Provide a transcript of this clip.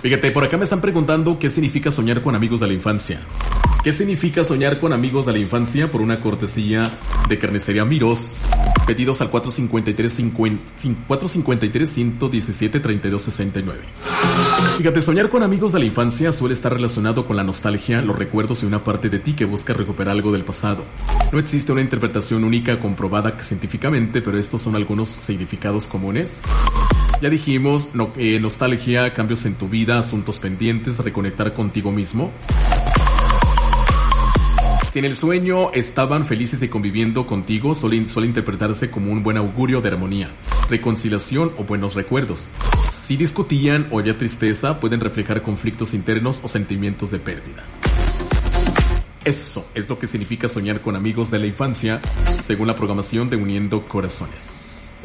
Fíjate, por acá me están preguntando qué significa soñar con amigos de la infancia. ¿Qué significa soñar con amigos de la infancia? Por una cortesía de Carnicería Mirós. Pedidos al 453-117-3269. Fíjate, soñar con amigos de la infancia suele estar relacionado con la nostalgia, los recuerdos y una parte de ti que busca recuperar algo del pasado. No existe una interpretación única comprobada científicamente, pero estos son algunos significados comunes. Ya dijimos, nostalgia, cambios en tu vida, asuntos pendientes, reconectar contigo mismo. Si en el sueño estaban felices y conviviendo contigo, suele interpretarse como un buen augurio de armonía, reconciliación o buenos recuerdos. Si discutían o había tristeza, pueden reflejar conflictos internos o sentimientos de pérdida. Eso es lo que significa soñar con amigos de la infancia, según la programación de Uniendo Corazones.